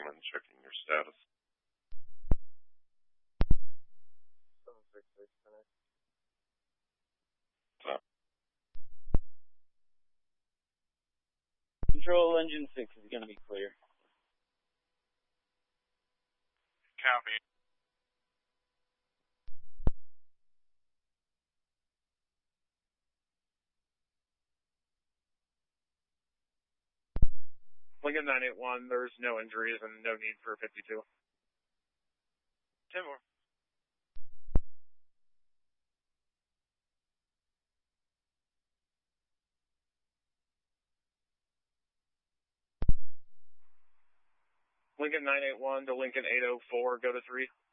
Lincoln, checking your status. 766, connect. Stop. Control engine 6 is going to be clear. Copy. Lincoln 981, there's no injuries and no need for 52. 10 more. Lincoln 981 to Lincoln 804, go to 3.